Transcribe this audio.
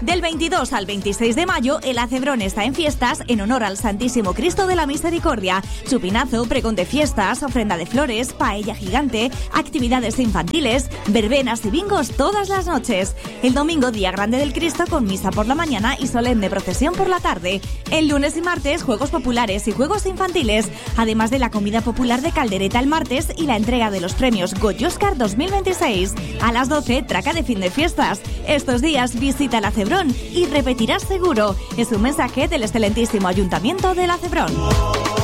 Del 22 al 26 de mayo, el Acebrón está en fiestas en honor al Santísimo Cristo de la Misericordia. Chupinazo, pregón de fiestas, ofrenda de flores, paella gigante, actividades infantiles, verbenas y bingos todas las noches. El domingo, Día Grande del Cristo, con misa por la mañana y solemne procesión por la tarde. El lunes y martes, juegos populares y juegos infantiles, además de la comida popular de caldereta el martes y la entrega de los premios Goya Oscar 2026. A las 12, traca de fin de fiestas. Estos días visita el Acebrón y repetirás seguro. Es un mensaje del excelentísimo Ayuntamiento del Acebrón.